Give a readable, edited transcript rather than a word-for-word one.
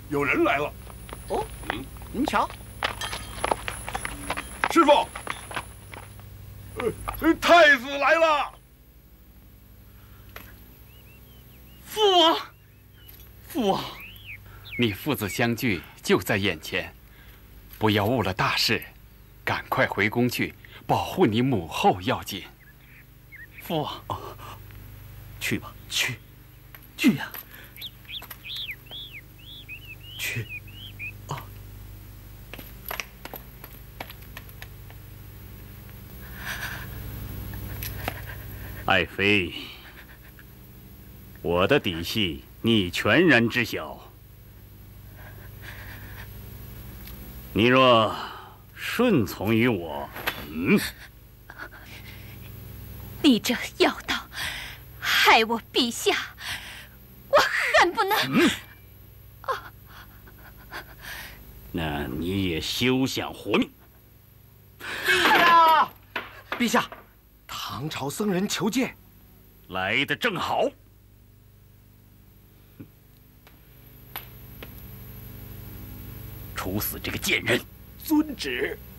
有人来了。 哦，您瞧， 师傅，太子来了。 父王，父王，你父子相聚就在眼前，不要误了大事，赶快回宫去，保护你母后要紧。父王， 去吧，去呀，去。 爱妃，我的底细你全然知晓。你若顺从于我， 你这妖道，害我陛下，我恨不能。 那你也休想活命！ 陛下，唐朝僧人求见。 来得正好。处死这个贱人！ 遵旨。